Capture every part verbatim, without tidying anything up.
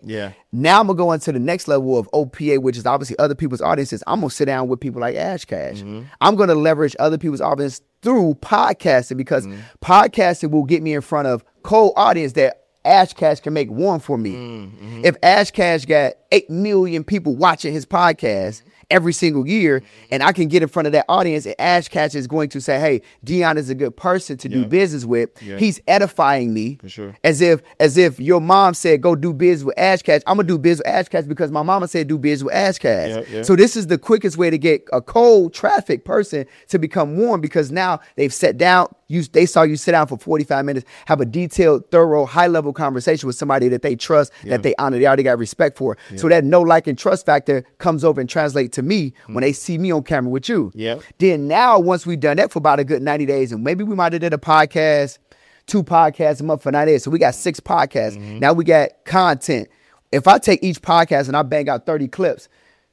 Yeah. Now I'm going to go into the next level of O P A, which is obviously other people's audiences. I'm going to sit down with people like Ash Cash. Mm-hmm. I'm going to leverage other people's audience through podcasting because mm-hmm. podcasting will get me in front of cold audience that Ash Cash can make warm for me. Mm-hmm. If Ash Cash got eight million people watching his podcast every single year, and I can get in front of that audience, and Ash Cash is going to say, hey, Dion is a good person to yeah. do business with. Yeah. He's edifying me. For sure. As if as if your mom said, go do business with Ash Cash. I'm going to do business with Ash Cash because my mama said do business with Ash Cash. Yeah, yeah. So this is the quickest way to get a cold traffic person to become warm because now they've sat down. You, they saw you sit down for forty-five minutes, have a detailed, thorough, high-level conversation with somebody that they trust, yeah. that they honor, they already got respect for. Yeah. So that know, like, and trust factor comes over and translates to me mm. when they see me on camera with you. Yeah. Then now, once we've done that for about a good ninety days, and maybe we might have did a podcast, two podcasts a month for ninety days. So we got six podcasts. Mm-hmm. Now we got content. If I take each podcast and I bang out thirty clips,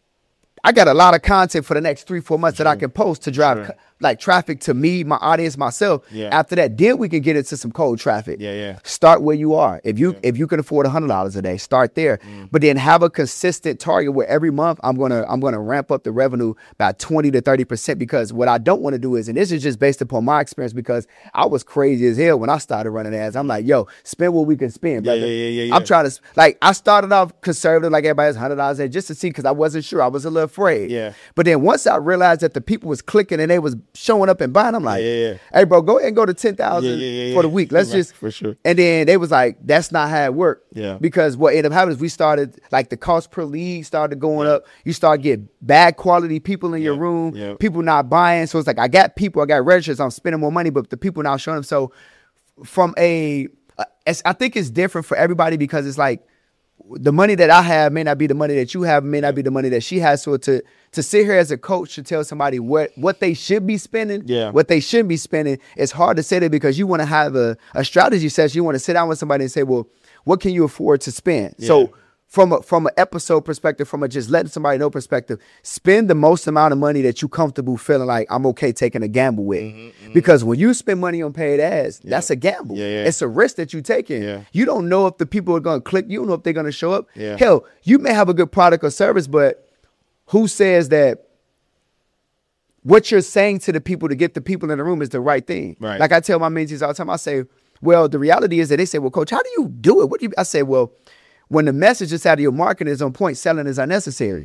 I got a lot of content for the next three, four months sure. that I can post to drive sure. like traffic to me, my audience, myself. Yeah. After that, then we can get into some cold traffic. Yeah, yeah. Start where you are. If you yeah. if you can afford a hundred dollars a day, start there. Mm. But then have a consistent target where every month I'm gonna I'm gonna ramp up the revenue by twenty to thirty percent because what I don't want to do is, and this is just based upon my experience because I was crazy as hell when I started running ads. I'm like, yo, spend what we can spend. Yeah, yeah, yeah, yeah, yeah. I'm trying to like I started off conservative like everybody has hundred dollars a day just to see because I wasn't sure. I was a little afraid. Yeah. But then once I realized that the people was clicking and they was showing up and buying, I'm like, yeah, yeah, yeah. hey, bro, go ahead and go to ten thousand yeah, yeah, yeah, for the week. Let's right, just. For sure. And then they was like, that's not how it worked. Yeah. Because what ended up happening is we started, like the cost per lead started going yeah. up. You start getting bad quality people in your yeah. room. Yeah. People not buying. So it's like, I got people, I got registers, I'm spending more money, but the people not showing them. So from a, uh, I think it's different for everybody because it's like, the money that I have may not be the money that you have, may not be the money that she has. So to to sit here as a coach to tell somebody what, what they should be spending, yeah. what they shouldn't be spending, it's hard to say that because you want to have a, a strategy session. You want to sit down with somebody and say, well, what can you afford to spend? Yeah. So from a from an episode perspective, from a just letting somebody know perspective, spend the most amount of money that you're comfortable feeling like I'm okay taking a gamble with. Mm-hmm, mm-hmm. Because when you spend money on paid ads, yeah. that's a gamble. Yeah, yeah. It's a risk that you're taking. Yeah. You don't know if the people are going to click. You don't know if they're going to show up. Yeah. Hell, you may have a good product or service, but who says that what you're saying to the people to get the people in the room is the right thing? Right. Like I tell my mentees all the time, I say, well, the reality is that they say, well, coach, how do you do it? What do you, I say, well, when the message is out of your marketing is on point, selling is unnecessary.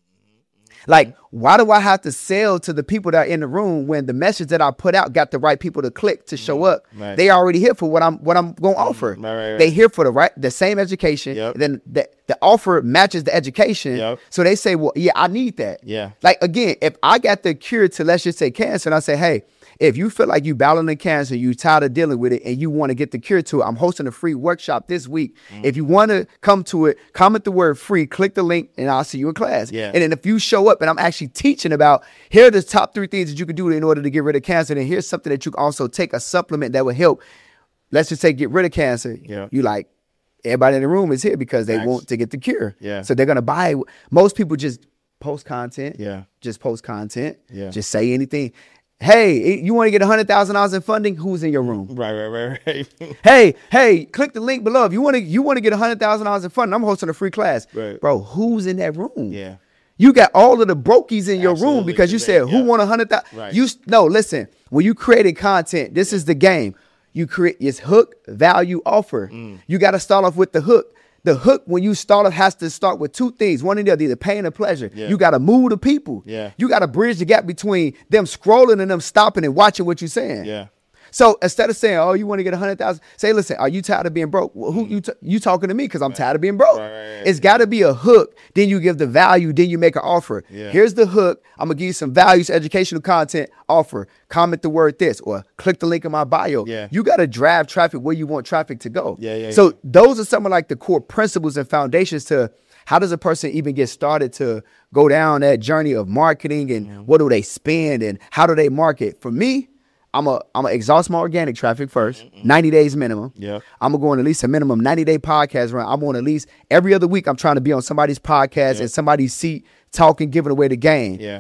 Like, why do I have to sell to the people that are in the room when the message that I put out got the right people to click to show up? Right. They already here for what I'm what I'm going to offer. Right, right, right. They here for the right the same education. Yep. Then the, the offer matches the education. Yep. So they say, well, yeah, I need that. Yeah. Like, again, if I got the cure to, let's just say, cancer, and I say, hey, if you feel like you battling cancer, you tired of dealing with it, and you want to get the cure to it, I'm hosting a free workshop this week. Mm-hmm. If you want to come to it, comment the word free, click the link, and I'll see you in class. Yeah. And then if you show up and I'm actually teaching about, here are the top three things that you can do in order to get rid of cancer, and here's something that you can also take, a supplement that will help, let's just say, get rid of cancer. Yeah. You like, everybody in the room is here because they Nice. want to get the cure. Yeah. So they're going to buy. Most people just post content. Yeah. Just post content. Yeah. Just say anything. Hey, you want to get one hundred thousand dollars in funding? Who's in your room? Right, right, right, right. hey, hey, click the link below. If you want to you want to get one hundred thousand dollars in funding, I'm hosting a free class. Right. Bro, who's in that room? Yeah. You got all of the brokies in your Absolutely. room because you said, who yeah. want one hundred thousand dollars? Right. You No, listen, when you created content, this is the game. You create it's hook, value, offer. Mm. You got to start off with the hook. The hook, when you start off, has to start with two things. One or the other, either pain or pleasure. Yeah. You got to move the people. Yeah. You got to bridge the gap between them scrolling and them stopping and watching what you're saying. Yeah. So instead of saying, oh, you want to get one hundred thousand, say, listen, are you tired of being broke? Well, who you t- you talking to me because I'm right. tired of being broke. Right, right, right. It's got to be a hook. Then you give the value. Then you make an offer. Yeah. Here's the hook. I'm going to give you some values, educational content, offer. Comment the word this or click the link in my bio. Yeah. You got to drive traffic where you want traffic to go. Yeah, yeah, so yeah. those are some of like the core principles and foundations to how does a person even get started to go down that journey of marketing and mm-hmm. what do they spend and how do they market? For me, I'm a I'm gonna exhaust my organic traffic first, mm-hmm. ninety days minimum. Yeah. I'm gonna go on at least a minimum ninety day podcast run. I'm on at least every other week. I'm trying to be on somebody's podcast yeah. and somebody's seat talking, giving away the game. Yeah.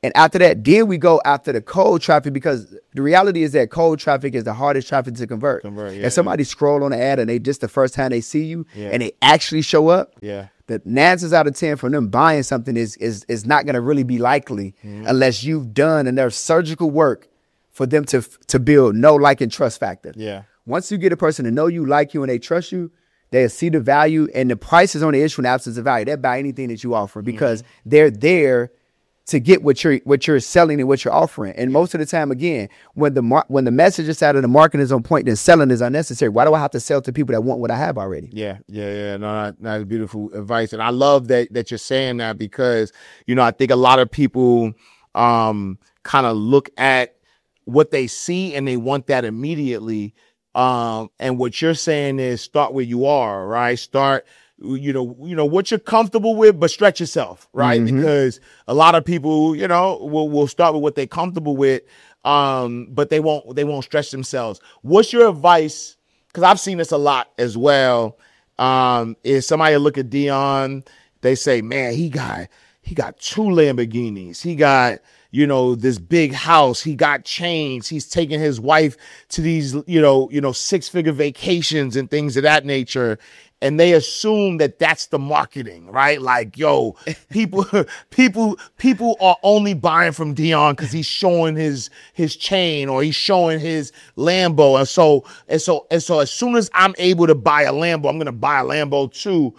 And after that, then we go after the cold traffic, because the reality is that cold traffic is the hardest traffic to convert. Convert, yeah. If somebody scroll on the ad and they just the first time they see you Yeah. and they actually show up, Yeah. the nine times out of ten from them buying something is is is not going to really be likely Mm-hmm. unless you've done enough surgical work for them to to build know, like, and trust factor. Yeah. Once you get a person to know you, like you, and they trust you, they see the value, and the price is on the issue in the absence of value. They buy anything that you offer because mm-hmm. they're there to get what you're what you're selling and what you're offering. And most of the time, again, when the mar- when the message is out of the marketing is on point, then selling is unnecessary. Why do I have to sell to people that want what I have already? Yeah, yeah, yeah. No, that, that's beautiful advice, and I love that that you're saying that, because you know I think a lot of people um, kind of look at what they see and they want that immediately. Um, and what you're saying is start where you are, right? Start. You know, you know what you're comfortable with, but stretch yourself, right? Mm-hmm. Because a lot of people, you know, will will start with what they're comfortable with, um, but they won't they won't stretch themselves. What's your advice? Because I've seen this a lot as well. Um, is somebody look at Dion, they say, man, he got he got two Lamborghinis, he got, you know, this big house, he got chains, he's taking his wife to these, you know, you know, six figure vacations and things of that nature. And they assume that that's the marketing, right? Like, yo, people, people, people are only buying from Dion because he's showing his his chain or he's showing his Lambo, and so and so and so. As soon as I'm able to buy a Lambo, I'm gonna buy a Lambo too.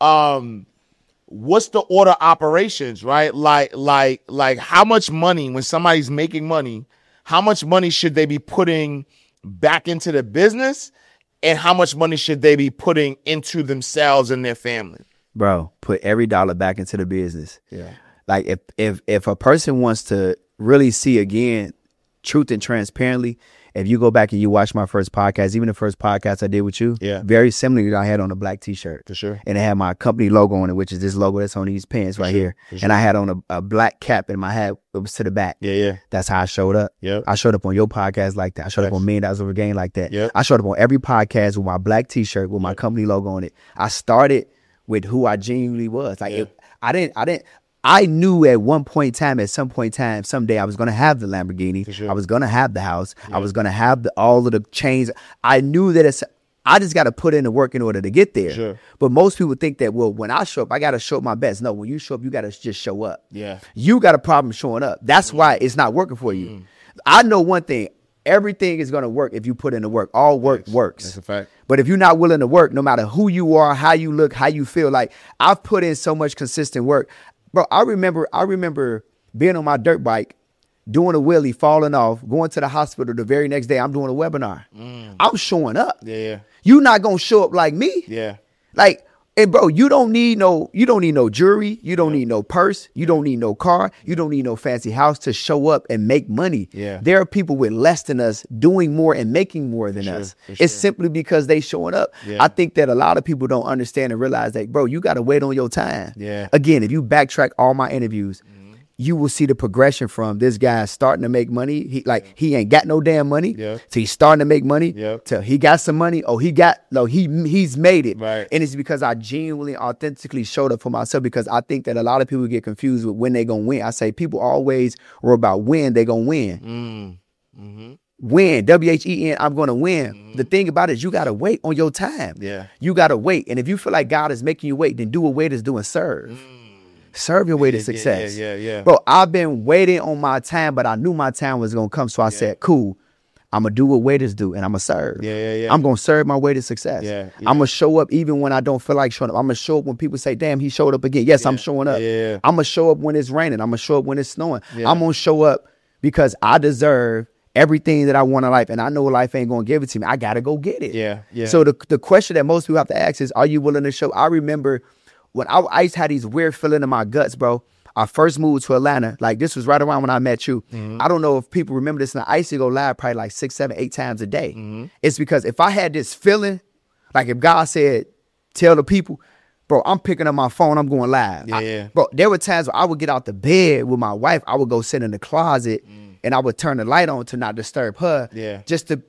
Um, what's the order of operations, right? Like, like, like, how much money when somebody's making money? How much money should they be putting back into the business? And how much money should they be putting into themselves and their family? Bro, put every dollar back into the business. Yeah. Like if if if a person wants to really see, again, truth and transparently, if you go back and you watch my first podcast, even the first podcast I did with you, yeah, very similar to I had on a black t-shirt. For sure. And it had my company logo on it, which is this logo that's on these pants right sure. here. For sure. And I had on a, a black cap, and my hat it was to the back. Yeah, yeah. That's how I showed up. Yep. I showed up on your podcast like that. I showed yes. up on Million Dollars Over Game like that. Yep. I showed up on every podcast with my black t-shirt with my yep. company logo on it. I started with who I genuinely was. Like yeah. it, I didn't, I didn't, I knew at one point in time, at some point in time, someday I was going to have the Lamborghini. Sure. I was going to have the house. Yeah. I was going to have the, all of the chains. I knew that it's, I just got to put in the work in order to get there. Sure. But most people think that, well, when I show up, I got to show up my best. No, when you show up, you got to just show up. Yeah. You got a problem showing up. That's mm. why it's not working for you. Mm. I know one thing. Everything is going to work if you put in the work. All work yes. works. That's a fact. But if you're not willing to work, no matter who you are, how you look, how you feel, like I've put in so much consistent work. Bro, I remember I remember being on my dirt bike, doing a wheelie, falling off, going to the hospital the very next day. I'm doing a webinar. Mm. I'm showing up. Yeah, yeah. You're not going to show up like me. Yeah. Like, and bro, you don't need no, you don't need no jewelry. You don't yeah. need no purse. You don't need no car. You don't need no fancy house to show up and make money. Yeah. There are people with less than us doing more and making more than sure, us. sure. It's simply because they showing up. Yeah. I think that a lot of people don't understand and realize that, bro, you got to wait on your time. Yeah. Again, if you backtrack all my interviews, mm-hmm. you will see the progression from this guy starting to make money. He like he ain't got no damn money. Yeah. So he's starting to make money. Yeah. Till he got some money. Oh, he got no, he he's made it. Right. And it's because I genuinely, authentically showed up for myself, because I think that a lot of people get confused with when they gonna win. I say people always are about when they gonna win. Mm. Mm-hmm. Win, W H E N, I'm gonna win. Mm-hmm. The thing about it is you gotta wait on your time. Yeah. You gotta wait. And if you feel like God is making you wait, then do what waiters do and serve. Mm. Serve your way to yeah, success. Yeah, yeah, yeah. Bro, I've been waiting on my time, but I knew my time was going to come. So I yeah. said, cool, I'm going to do what waiters do, and I'm going to serve. Yeah, yeah, yeah. I'm going to serve my way to success. Yeah, yeah. I'm going to show up even when I don't feel like showing up. I'm going to show up when people say, damn, he showed up again. Yes, yeah. I'm showing up. Yeah. I'm going to show up when it's raining. I'm going to show up when it's snowing. Yeah. I'm going to show up because I deserve everything that I want in life, and I know life ain't going to give it to me. I got to go get it. Yeah, yeah. So the, the question that most people have to ask is, are you willing to show? I remember when I, I used to have these weird feeling in my guts, bro. I first moved to Atlanta. Like, this was right around when I met you. Mm-hmm. I don't know if people remember this. And I used to go live probably like six, seven, eight times a day. Mm-hmm. It's because if I had this feeling, like if God said, tell the people, bro, I'm picking up my phone, I'm going live. Yeah, I, yeah. Bro, there were times where I would get out the bed with my wife. I would go sit in the closet mm. and I would turn the light on to not disturb her. Yeah. Just to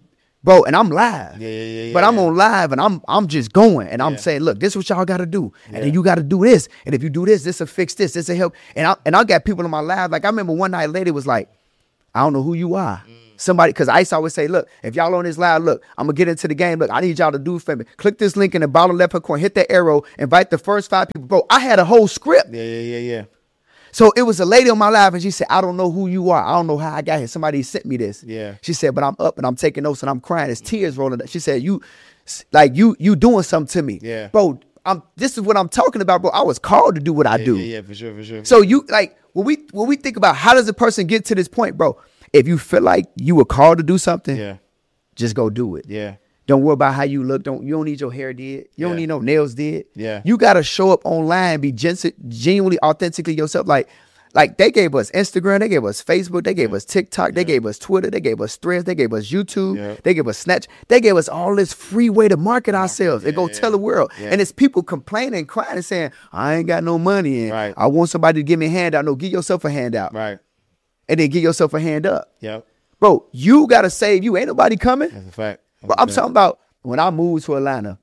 bro, and I'm live. Yeah, yeah, yeah, but I'm yeah. on live and I'm I'm just going and I'm Yeah. saying, look, this is what y'all gotta do. And Yeah. then you gotta do this. And if you do this, this will fix this, this will help. And I and I got people in my live. Like I remember one night a lady was like, I don't know who you are. Mm. Somebody, because I used to always say, look, if y'all on this live, look, I'm gonna get into the game. Look, I need y'all to do for me. Click this link in the bottom left hand corner, hit that arrow, invite the first five people. Bro, I had a whole script. Yeah, yeah, yeah, yeah. So it was a lady on my live and she said, I don't know who you are. I don't know how I got here. Somebody sent me this. Yeah. She said, but I'm up and I'm taking notes and I'm crying. There's tears rolling. She said, you, like you, you doing something to me. Yeah. Bro, I'm, this is what I'm talking about, bro. I was called to do what I Yeah, do. yeah, yeah, for sure, for sure. So you, like, when we, when we think about how does a person get to this point, bro, if you feel like you were called to do something, Yeah. just go do it. Yeah. Don't worry about how you look. Don't you don't need your hair did. You don't Yeah. need no nails did. Yeah. You gotta show up online, be gen- genuinely, authentically yourself. Like, like they gave us Instagram, they gave us Facebook, they gave us TikTok, they gave us Twitter, they gave us Threads, they gave us YouTube, Yeah. they gave us Snapchat, they gave us all this free way to market ourselves and go yeah, tell the world. yeah. And it's people complaining, crying, and saying, "I ain't got no money, and Right. I want somebody to give me a handout." No, give yourself a handout, Right. and then give yourself a hand up, Yep. bro. You gotta save you. Ain't nobody coming. That's a fact. That's Bro, a I'm fact. talking about when I moved to Atlanta,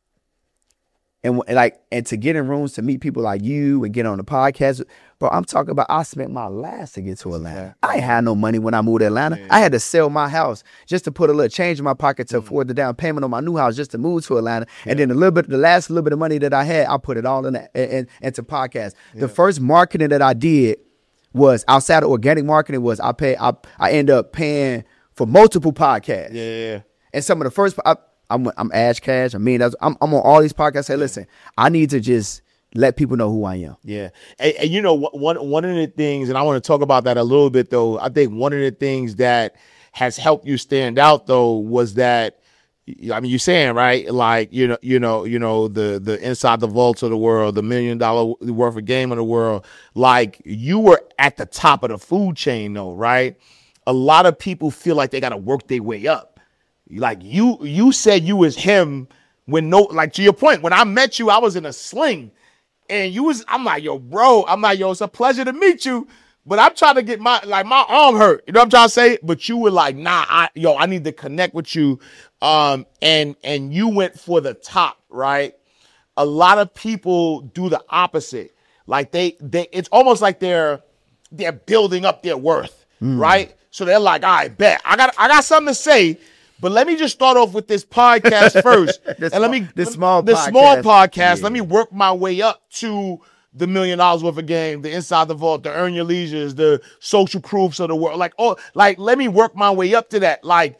and w- like, and to get in rooms to meet people like you and get on the podcast, bro. I'm talking about I spent my last to get to Atlanta. I ain't had no money when I moved to Atlanta. Yeah. I had to sell my house just to put a little change in my pocket to afford the down payment on my new house just to move to Atlanta. And then a little bit, the last little bit of money that I had, I put it all in, that, in, in into podcast. The first marketing that I did was outside of organic marketing was I pay I I end up paying for multiple podcasts. Yeah, yeah, yeah. And some of the first, I, I'm I'm Ash Cash. I mean, that's, I'm I'm on all these podcasts. Say, listen, I need to just let people know who I am. Yeah, and, and you know wh- one one of the things, and I want to talk about that a little bit though. I think one of the things that has helped you stand out though was that, I mean, you're saying right, like you know, you know, you know, the the inside the vaults of the world, the million dollar worth of game of the world. Like you were at the top of the food chain though, right? A lot of people feel like they got to work their way up. Like you, you said you was him when no, like to your point, when I met you, I was in a sling. And you was, I'm like, yo, bro, I'm like, yo, it's a pleasure to meet you. But I'm trying to get my, like, my arm hurt. You know what I'm trying to say? But you were like, nah, I, yo, I need to connect with you. Um, and, and you went for the top, right? A lot of people do the opposite. Like they, they, it's almost like they're, they're building up their worth, right? So they're like, all right, bet. I got, I got something to say. But let me just start off with this podcast first. This and let small- me this let- small this small podcast. podcast. Yeah. Let me work my way up to the million dollars worth of game, the inside the vault, the earn your leisures, the social proofs of the world. Like, oh, like let me work my way up to that. Like,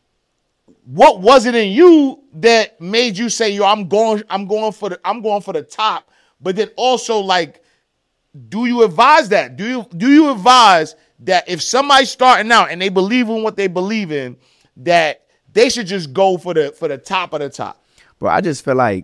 what was it in you that made you say, yo, I'm going, I'm going for the, I'm going for the top? But then also, like, do you advise that? Do you do you advise that if somebody's starting out and they believe in what they believe in, that they should just go for the for the top of the top? Bro, I just feel like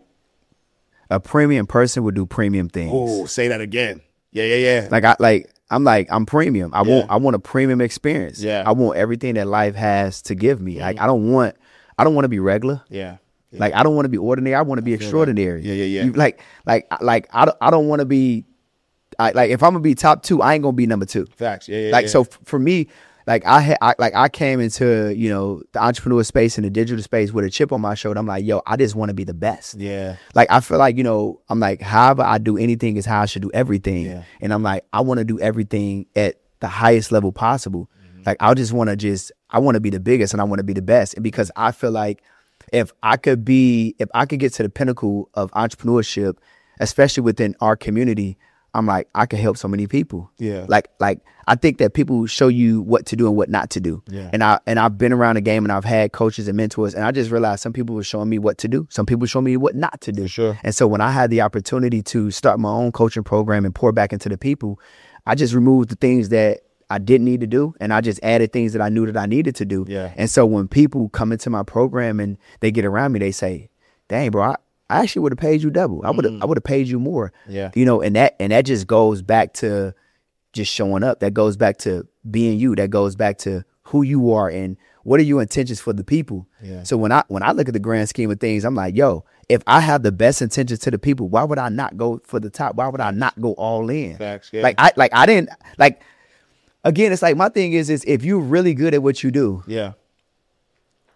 a premium person would do premium things. Oh, say that again. Yeah, yeah, yeah. Like I like I'm like I'm premium. I Yeah. want I want a premium experience. Yeah. I want everything that life has to give me. Like I don't want I don't want to be regular. Yeah. Yeah. Like I don't want to be ordinary. I want to be extraordinary. Yeah, yeah, yeah. You- like like like I don't, I don't want to be I, like if I'm gonna be top two, I ain't gonna be number two. Facts. Yeah, yeah. Like yeah. so f- for me, like I had I, like I came into you know the entrepreneur space and the digital space with a chip on my shoulder. I'm like, yo, I just want to be the best. Yeah. Like I feel like you know I'm like however I do anything is how I should do everything. Yeah. And I'm like I want to do everything at the highest level possible. Mm-hmm. Like I just want to just I want to be the biggest and I want to be the best. And because I feel like if I could be if I could get to the pinnacle of entrepreneurship, especially within our community, I'm like, I can help so many people. Yeah. Like, like I think that people show you what to do and what not to do. Yeah. And I and I've been around the game and I've had coaches and mentors, and I just realized some people were showing me what to do. Some people showing me what not to do. For sure. And so when I had the opportunity to start my own coaching program and pour back into the people, I just removed the things that I didn't need to do, and I just added things that I knew that I needed to do. Yeah. And so when people come into my program and they get around me, they say, "Dang, bro, I, I actually would have paid you double. I would have Mm. I would have paid you more." Yeah. You know, and that and that just goes back to just showing up. That goes back to being you. That goes back to who you are and what are your intentions for the people. Yeah. So when I when I look at the grand scheme of things, I'm like, yo, if I have the best intentions to the people, why would I not go for the top? Why would I not go all in? Facts, yeah. Like I like I didn't like again, it's like my thing is is if you're really good at what you do, Yeah.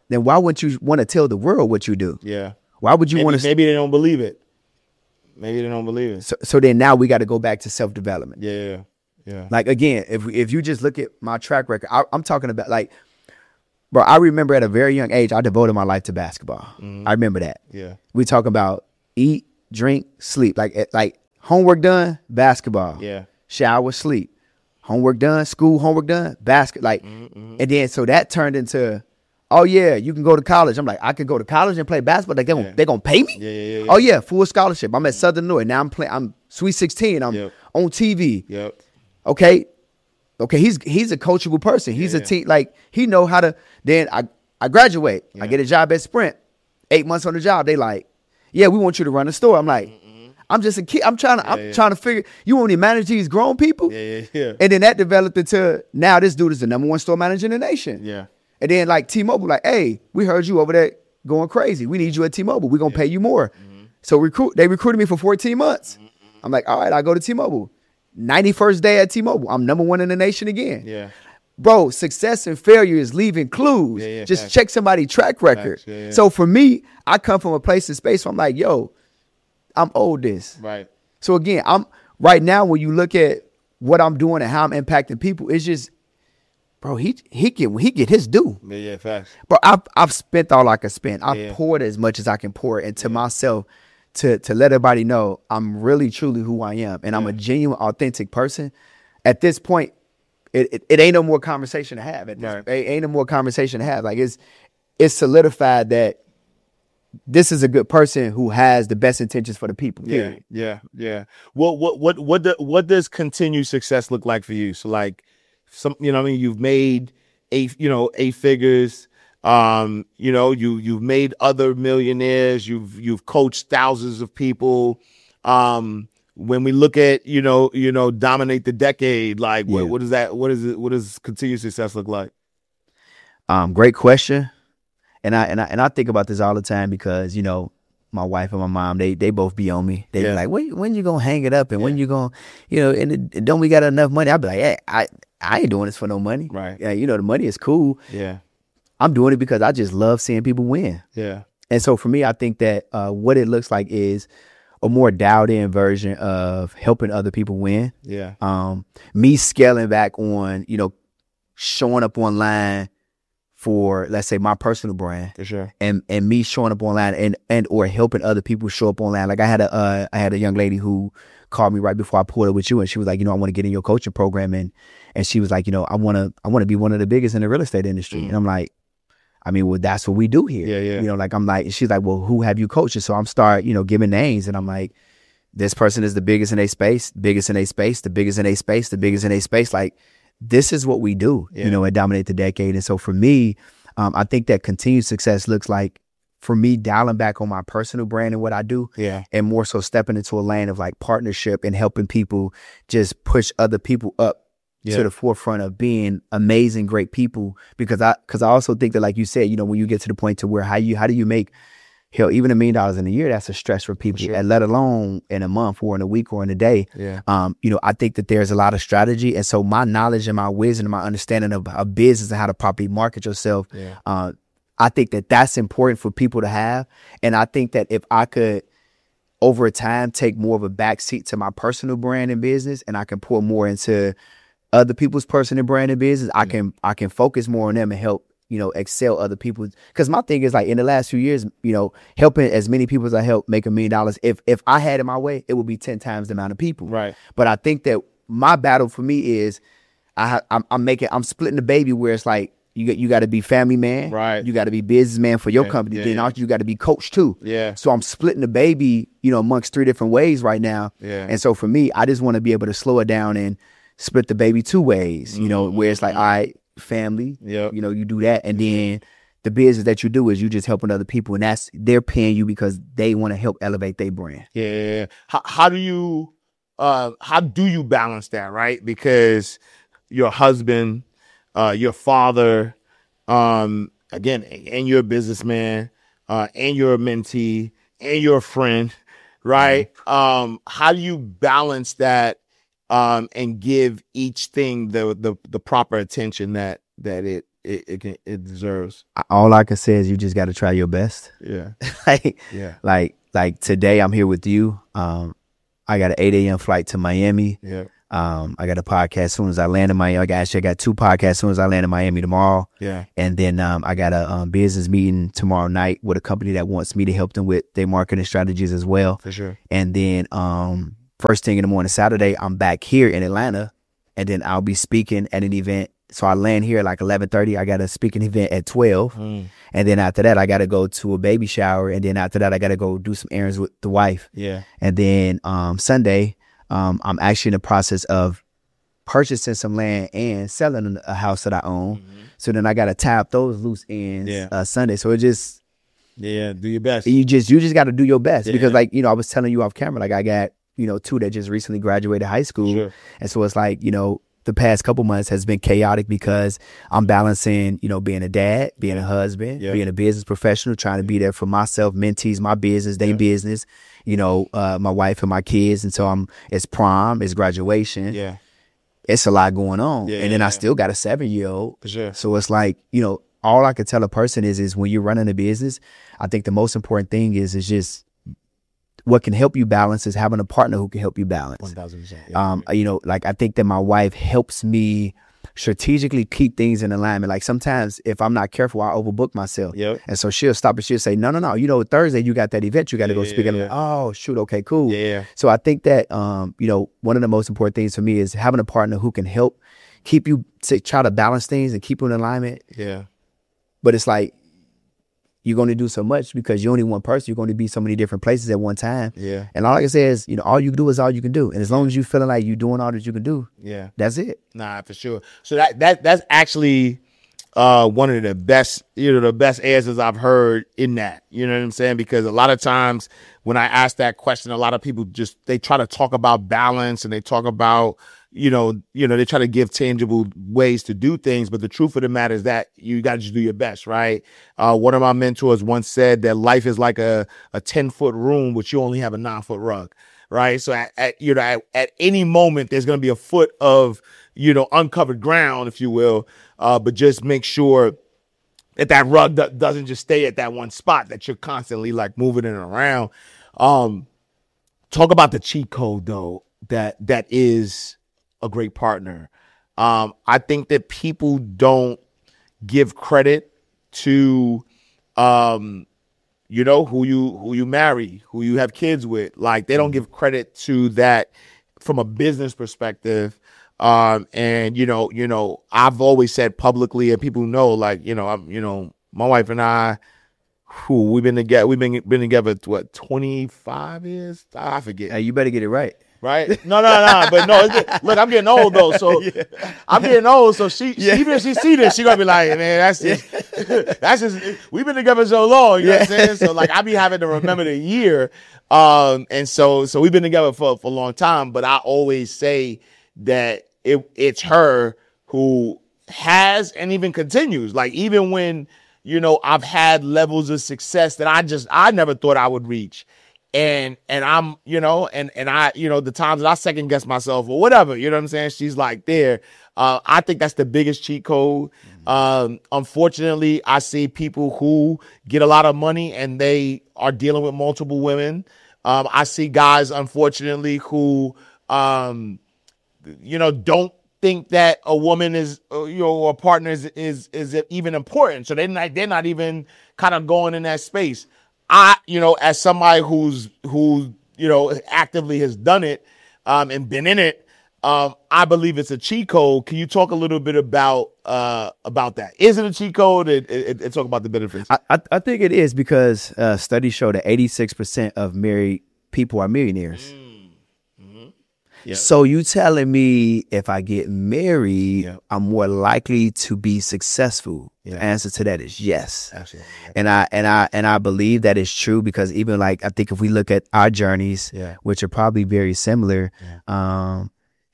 then why wouldn't you want to tell the world what you do? Yeah. Why would you want to? Maybe they don't believe it. Maybe they don't believe it. So, so then now we got to go back to self development. Yeah, yeah, yeah. Like again, if if you just look at my track record, I, I'm talking about like, bro. I remember at a very young age, I devoted my life to basketball. Mm-hmm. I remember that. Yeah. We talk about eat, drink, sleep. Like like homework done, basketball. Yeah. Shower, sleep. Homework done, school, homework done, basket. Like, mm-hmm. and then so that turned into, oh yeah, you can go to college. I'm like, I could go to college and play basketball. Like, they gonna, yeah. they gonna pay me? Yeah, yeah, yeah, yeah. Oh yeah, full scholarship. I'm at Southern Illinois. Now I'm playing, I'm Sweet sixteen. I'm yep. on T V. Yep. Okay. Okay, he's he's a coachable person. He's yeah, a team, like he know how to, then I, I graduate. Yeah. I get a job at Sprint. Eight months on the job. They like, yeah, we want you to run the store. I'm like, mm-hmm. I'm just a kid. I'm trying to. Yeah, I'm yeah. trying to figure. You want me to manage these grown people? Yeah, yeah, yeah. And then that developed into now this dude is the number one store manager in the nation. Yeah. And then like T-Mobile, like, hey, we heard you over there going crazy. We need you at T-Mobile. We're gonna yeah. pay you more. Mm-hmm. So recruit. They recruited me for fourteen months. Mm-hmm. I'm like, all right, I go to T-Mobile. ninety-first day at T-Mobile. I'm number one in the nation again. Yeah. Bro, success and failure is leaving clues. Yeah, yeah, Just facts. check somebody's track record. Yeah, yeah. So for me, I come from a place in space where I'm like, yo, I'm old this. Right. So again, I'm right now when you look at what I'm doing and how I'm impacting people, it's just, bro, he he get he get his due. Yeah, yeah, facts. Bro, I've I've spent all I can spend. I've yeah. poured as much as I can pour into yeah. myself to to let everybody know I'm really truly who I am. And yeah. I'm a genuine, authentic person. At this point, it it, it ain't no more conversation to have. It right. ain't no more conversation to have. Like it's it's solidified that this is a good person who has the best intentions for the people. Period. Yeah, yeah, yeah. What, what, what, what, do, what does continued success look like for you? So, like, some, you know, what I mean, you've made eight, you know, eight figures. Um, you know, you you've made other millionaires. You've you've coached thousands of people. Um, when we look at, you know, you know, dominate the decade, like, yeah. what, what is that? What is it? What does continued success look like? Um, great question. And I and I and I think about this all the time because, you know, my wife and my mom, they they both be on me. They yeah. be like, when when you gonna hang it up and yeah. when you gonna, you know, and it, don't we got enough money? I'd be like, hey, I I ain't doing this for no money. Right. Yeah, you know, the money is cool. Yeah. I'm doing it because I just love seeing people win. Yeah. And so for me, I think that uh, what it looks like is a more dialed in version of helping other people win. Yeah. Um, me scaling back on, you know, showing up online for, let's say, my personal brand, for sure, and and me showing up online and and or helping other people show up online. Like I had a uh, I had a young lady who called me right before I pulled up with you, and she was like, you know, I want to get in your coaching program, and and she was like, you know, I want to I want to be one of the biggest in the real estate industry, mm. and I'm like, I mean, well, that's what we do here, yeah, yeah, you know, like I'm like, she's like, well, who have you coached? And so I'm start, you know, giving names, and I'm like, this person is the biggest in a space, biggest in a space, the biggest in a space, the biggest in a space, like. This is what we do, yeah. you know, at Dominate the Decade. And so for me, um, I think that continued success looks like for me dialing back on my personal brand and what I do, yeah, and more so stepping into a lane of like partnership and helping people just push other people up yeah. to the forefront of being amazing, great people. Because I, because I also think that, like you said, you know, when you get to the point to where how you, how do you make hell, even a million dollars in a year, that's a stress for people, sure. and let alone in a month or in a week or in a day. Yeah. Um, you know, I think that there's a lot of strategy. And so my knowledge and my wisdom and my understanding of, of business and how to properly market yourself, yeah. uh, I think that that's important for people to have. And I think that if I could, over time, take more of a backseat to my personal brand and business, and I can pour more into other people's personal brand and business, I yeah. can I can focus more on them and help, you know, excel other people. Because my thing is, like, in the last few years, you know, helping as many people as I help make a million dollars. If if I had it my way, it would be ten times the amount of people. Right. But I think that my battle for me is I I'm, I'm making I'm splitting the baby where it's like you got you got to be family man. Right. You got to be businessman for your yeah, company. yeah, then yeah. also you got to be coach too. Yeah. So I'm splitting the baby, you know, amongst three different ways right now. Yeah. And so for me, I just want to be able to slow it down and split the baby two ways. You know, where it's like, all right, family. Yeah. You know, you do that, and then the business that you do is you just helping other people, and that's they're paying you because they want to help elevate their brand. Yeah. How, how do you, uh, how do you balance that, right? Because your husband, uh, your father, um, again, and you're a businessman, uh, and you're a mentee, and you're a friend, right? Mm-hmm. Um, how do you balance that, um, and give each thing the the the proper attention that that it it it, can, it deserves. All I can say is you just got to try your best. Yeah. like, yeah. like, like today I'm here with you. Um, I got an eight a.m. flight to Miami. Yeah. Um, I got a podcast as soon as I land in Miami. I got, actually I got two podcasts as soon as I land in Miami tomorrow. Yeah. And then um, I got a um, business meeting tomorrow night with a company that wants me to help them with their marketing strategies as well. For sure. And then um, first thing in the morning, Saturday, I'm back here in Atlanta, and then I'll be speaking at an event. So I land here at like eleven thirty. I got a speaking event at twelve. Mm. And then after that, I got to go to a baby shower. And then after that, I got to go do some errands with the wife. Yeah. And then um, Sunday, um, I'm actually in the process of purchasing some land and selling a house that I own. Mm-hmm. So then I got to tie up those loose ends yeah. uh, Sunday. So it just. Yeah, do your best. You just you just got to do your best. Yeah. Because like, you know, I was telling you off camera, like I got, you know, two that just recently graduated high school. Sure. And so it's like, you know, the past couple months has been chaotic because I'm balancing, you know, being a dad, being a husband, yeah. being a business professional, trying to be there for myself, mentees, my business, their yeah. business, you know, uh, my wife and my kids. And so I'm, it's prom, it's graduation. Yeah. It's a lot going on. Yeah, and then yeah, I still got a seven year old. For sure. So it's like, you know, all I could tell a person is, is when you're running a business, I think the most important thing is, is just, what can help you balance is having a partner who can help you balance. one thousand percent. Yeah. Um, you know, like I think that my wife helps me strategically keep things in alignment. Like sometimes if I'm not careful, I overbook myself. Yep. And so she'll stop and she'll say, no, no, no, you know, Thursday you got that event, you got to yeah, go speak. Yeah, and I'm yeah. like, oh, shoot, okay, cool. Yeah. So I think that, um, you know, one of the most important things for me is having a partner who can help keep you, to try to balance things and keep you in alignment. Yeah. But it's like, you're going to do so much because you're only one person. You're going to be so many different places at one time. Yeah. And all I can say is, you know, all you can do is all you can do. And as long as you feeling like you're doing all that you can do, yeah, that's it. Nah, for sure. So that that that's actually uh, one of the best, you know, the best answers I've heard in that. You know what I'm saying? Because a lot of times when I ask that question, a lot of people just they try to talk about balance and they talk about, you know, you know, they try to give tangible ways to do things. But the truth of the matter is that you got to just do your best, right? Uh, one of my mentors once said that life is like a, a ten foot room, but you only have a nine foot rug, right? So at, at you know, at, at any moment, there's going to be a foot of, you know, uncovered ground, if you will. Uh, but just make sure that that rug do- doesn't just stay at that one spot, that you're constantly like moving it around. Um, talk about the cheat code though, that that is a great partner. Um, I think that people don't give credit to, um, you know, who you who you marry, who you have kids with. Like they don't give credit to that from a business perspective. Um, and you know, you know, I've always said publicly, and people know, like, you know, I'm, you know, my wife and I, who we've been together, we've been been together what twenty-five years? I forget. Hey, you better get it right. Right? No, no, no. But no, it's good. Look, I'm getting old though, so yeah. I'm getting old. So she, yeah. she, even if she see this, she gonna be like, man, that's just, yeah. that's just. We've been together so long, you know yeah. what I'm saying? So like, I be having to remember the year, um, and so so we've been together for for a long time. But I always say that it it's her who has and even continues. Like even when, you know, I've had levels of success that I just I never thought I would reach. And, and I'm, you know, and, and I, you know, the times that I second guess myself or whatever, you know what I'm saying? She's like there. Uh, I think that's the biggest cheat code. Mm-hmm. Um, unfortunately, I see people who get a lot of money and they are dealing with multiple women. Um, I see guys, unfortunately, who, um, you know, don't think that a woman is, uh, you know, or a partner is, is, is even important. So they're not, they're not even kind of going in that space. I, you know, as somebody who's, who, you know, actively has done it um, and been in it, um, I believe it's a cheat code. Can you talk a little bit about uh, about that? Is it a cheat code? And, and, and talk about the benefits. I, I, I think it is because uh, studies show that eighty-six percent of married people are millionaires. Mm. Yep. So you telling me if I get married, yep. I'm more likely to be successful? Yep. The answer to that is yes. Absolutely. And I and I and I believe that is true because even like I think if we look at our journeys, yeah. which are probably very similar, yeah. um,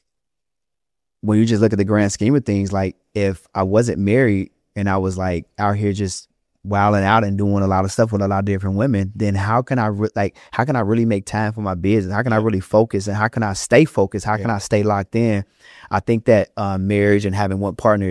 when you just look at the grand scheme of things, like if I wasn't married and I was like out here just wilding out and doing a lot of stuff with a lot of different women, then how can I re- like how can I really make time for my business? How can I really focus and how can I stay focused? How yeah. can I stay locked in? I think that uh, marriage and having one partner is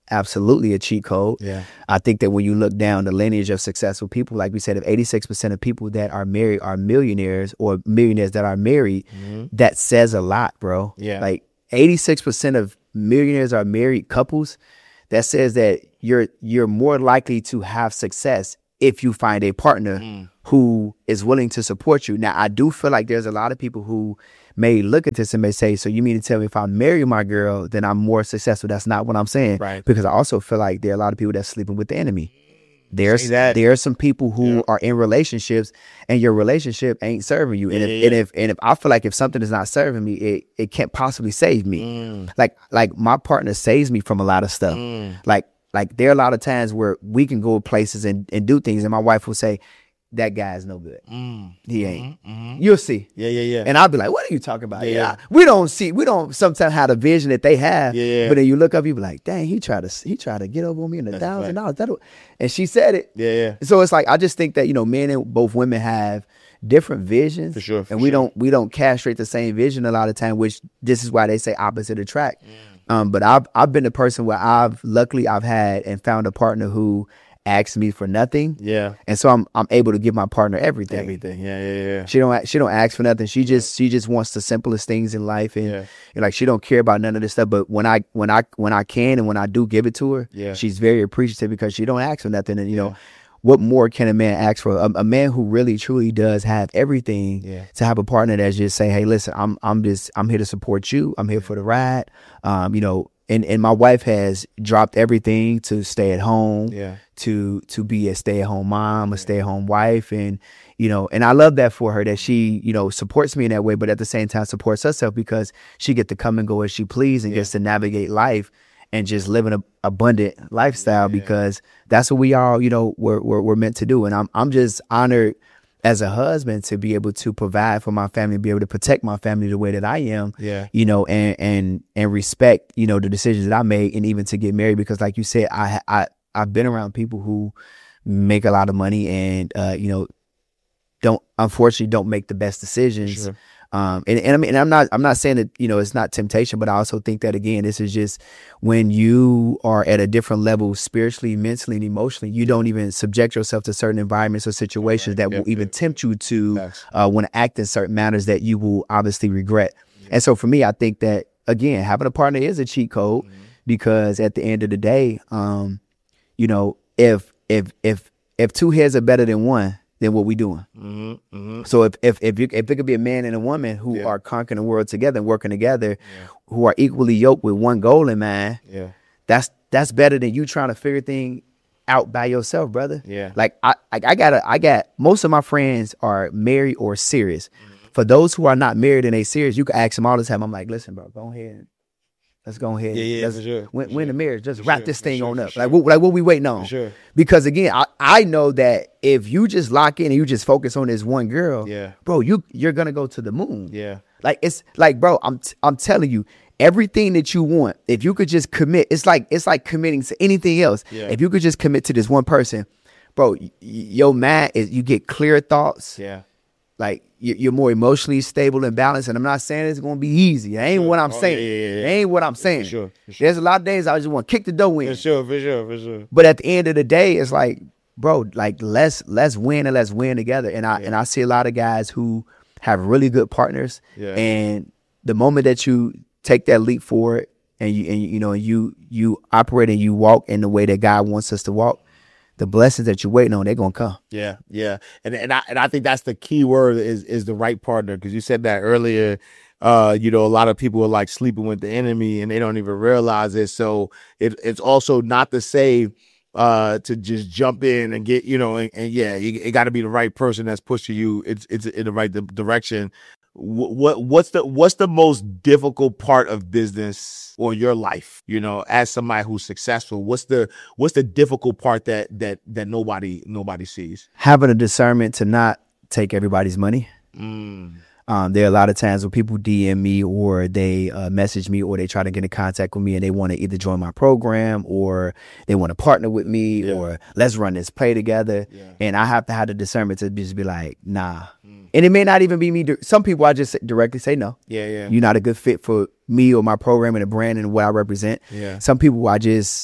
absolutely a cheat code. Yeah. I think that when you look down the lineage of successful people, like we said, if eighty-six percent of people that are married are millionaires or millionaires that are married, mm-hmm. that says a lot, bro. Yeah. Like eighty-six percent of millionaires are married couples. That says that you're you're more likely to have success if you find a partner mm. who is willing to support you. Now, I do feel like there's a lot of people who may look at this and may say, so you mean to tell me if I marry my girl, then I'm more successful? That's not what I'm saying. Right. Because I also feel like there are a lot of people that's sleeping with the enemy. There's there are some people who yeah. are in relationships and your relationship ain't serving you. And, yeah, if, yeah. and if and if I feel like if something is not serving me, it, it can't possibly save me. Mm. Like like my partner saves me from a lot of stuff. Mm. Like like there are a lot of times where we can go places and, and do things and my wife will say, that guy is no good. Mm. He ain't. Mm-hmm, mm-hmm. You'll see. Yeah, yeah, yeah. And I'll be like, what are you talking about? Yeah, yeah. We don't see, we don't sometimes have the vision that they have. Yeah, yeah. But then you look up, you be like, dang, he tried to he tried to get over on me in a thousand dollars. And she said it. Yeah, yeah. So it's like, I just think that, you know, men and both women have different visions. For sure. For and we sure. don't we don't castrate the same vision a lot of time, which this is why they say opposite attract. Mm. Um, but I've I've been the person where I've luckily I've had and found a partner who asks me for nothing. Yeah. And so I'm I'm able to give my partner everything. Everything. Yeah, yeah, yeah. She don't she don't ask for nothing. She just she just wants the simplest things in life, and, yeah. and like she don't care about none of this stuff. But when I when I when I can and when I do give it to her, yeah. she's very appreciative because she don't ask for nothing. And you yeah. know, what more can a man ask for? A, a man who really truly does have everything yeah. to have a partner that's just say, hey, listen, I'm I'm just I'm here to support you. I'm here for the ride. Um, you know. And and my wife has dropped everything to stay at home, yeah. to to be a stay at home mom, a stay at home wife, and you know, and I love that for her that she you know supports me in that way, but at the same time supports herself because she get to come and go as she please and yeah. gets to navigate life and just live an abundant lifestyle yeah. because that's what we all you know we're, we're we're meant to do, and I'm I'm just honored as a husband to be able to provide for my family, be able to protect my family the way that I am, yeah, you know, and and and respect, you know, the decisions that I made, and even to get married, because like you said, I I I've been around people who make a lot of money and uh, you know, don't unfortunately don't make the best decisions. Sure. Um, and, and I mean, and I'm not, I'm not saying that, you know, it's not temptation, but I also think that again, this is just when you are at a different level, spiritually, mentally, and emotionally, you don't even subject yourself to certain environments or situations right. that yep, will even yep. tempt you to uh, want to act in certain manners that you will obviously regret. Yep. And so for me, I think that again, having a partner is a cheat code mm-hmm. because at the end of the day, um, you know, if, if, if, if two heads are better than one, then what we doing? Mm-hmm, mm-hmm. So if if if, you, if there could be a man and a woman who yeah. are conquering the world together and working together, yeah. who are equally yoked with one goal in mind, yeah. that's that's better than you trying to figure things out by yourself, brother. Yeah. Like I I, I got I got most of my friends are married or serious. Mm-hmm. For those who are not married and they serious, you can ask them all the time. I'm like, listen, bro, go ahead. Let's go ahead. Yeah, yeah, Let's for sure. win, for win sure. the marriage. Just for wrap sure, this thing sure, on up. Sure. Like, what, like what we waiting on? For sure. Because again, I, I know that if you just lock in and you just focus on this one girl, yeah. bro, you you're gonna go to the moon. Yeah. Like it's like, bro, I'm t- I'm telling you, everything that you want, if you could just commit, it's like it's like committing to anything else. Yeah. If you could just commit to this one person, bro, y- your mind is you get clear thoughts. Yeah. Like you're more emotionally stable and balanced, and I'm not saying it's gonna be easy. That ain't sure. what I'm oh, saying. Yeah, yeah, yeah. That ain't what I'm saying. For sure, for sure. There's a lot of days I just want to kick the door in. For sure, for sure, for sure. But at the end of the day, it's like, bro, like let's let's win and let's win together. And I yeah. and I see a lot of guys who have really good partners. Yeah. And the moment that you take that leap forward and you and you know you you operate and you walk in the way that God wants us to walk, the blessings that you're waiting on, they're gonna come. Yeah, yeah, and and I and I think that's the key word is is the right partner, because you said that earlier. Uh, you know, a lot of people are like sleeping with the enemy and they don't even realize it. So it it's also not to say uh to just jump in and get, you know, and, and yeah, you, it got to be the right person that's pushing you. It's it's in the right di- direction. What, what what's the what's the most difficult part of business or your life, you know, as somebody who's successful? What's the what's the difficult part that that that nobody nobody sees? Having a discernment to not take everybody's money. Mm. Um, there are a lot of times when people D M me or they uh, message me or they try to get in contact with me and they want to either join my program or they want to partner with me yeah. or let's run this play together. Yeah. And I have to have the discernment to just be like, nah. Mm. And it may not even be me. Some people I just directly say no. Yeah, yeah. You're not a good fit for me or my program and the brand and what I represent. Yeah. Some people I just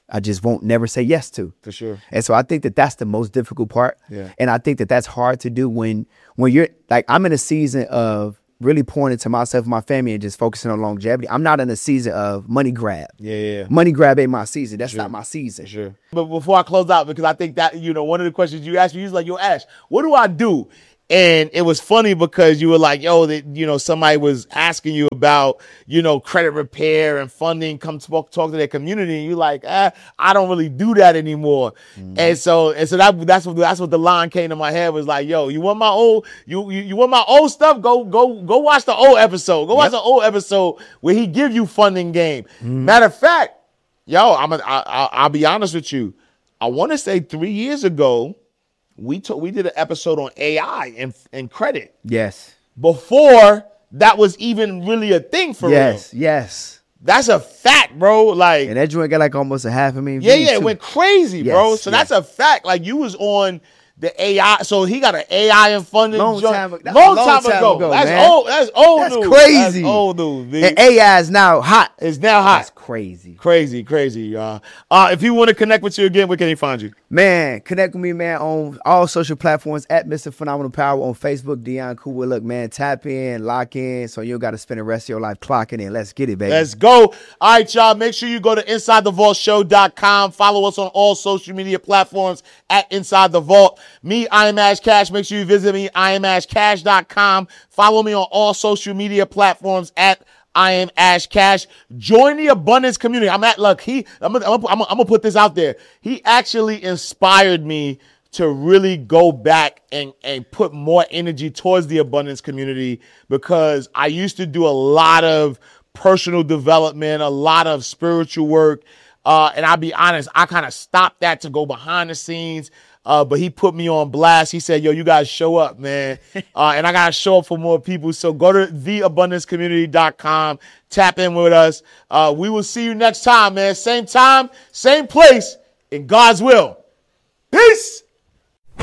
I just won't never say yes to. For sure. And so I think that that's the most difficult part. Yeah. And I think that that's hard to do when when you're like, I'm in a season of really pouring into myself and my family and just focusing on longevity. I'm not in a season of money grab. Yeah, yeah. Money grab ain't my season. That's Sure. not my season. Sure. But before I close out, because I think that, you know, one of the questions you asked me, you was like, yo, Ash, what do I do? And it was funny because you were like, yo, that, you know, somebody was asking you about, you know, credit repair and funding, come talk, talk to their community. And you're like, ah, I don't really do that anymore. Mm-hmm. And so, and so that, that's what, that's what the line came to my head was like, yo, you want my old, you, you, you want my old stuff? Go, go, go watch the old episode. Go yep. watch the old episode where he give you funding game. Mm-hmm. Matter of fact, yo, I'm a, I, I, I'll be honest with you. I want to say three years ago, We took we did an episode on A I and and credit. Yes. Before that was even really a thing for yes, real. Yes, yes. That's a fact, bro. Like, and that joint got like almost a half a million. Yeah, yeah, it went crazy, yes, bro. So yes. that's a fact. Like, you was on the A I. So he got an A I and funding long joint. time, long, long time, time ago. ago. That's man. old. That's old that's news. Crazy. That's old news. Dude. And A I is now hot. It's now hot. That's crazy. Crazy, crazy, y'all. Uh, if you want to connect with you again, where can he find you? Man, connect with me, man, on all social platforms at Mister Phenomenal Power on Facebook, Dion Cool. Look, man, tap in, lock in, so you don't got to spend the rest of your life clocking in. Let's get it, baby. Let's go. All right, y'all. Make sure you go to inside the vault show dot com. Follow us on all social media platforms at Inside the Vault. Me, I am Ash Cash. Make sure you visit me, I am ash cash dot com. Follow me on all social media platforms at I am Ash Cash. Join the abundance community. I'm at, look, he, I'm gonna, I'm gonna, I'm gonna put this out there. He actually inspired me to really go back and, and put more energy towards the abundance community, because I used to do a lot of personal development, a lot of spiritual work. Uh, and I'll be honest, I kind of stopped that to go behind the scenes. Uh, but he put me on blast. He said, yo, you guys show up, man. Uh, and I got to show up for more people. So go to the abundance community dot com. Tap in with us. Uh, we will see you next time, man. Same time, same place, in God's will. Peace.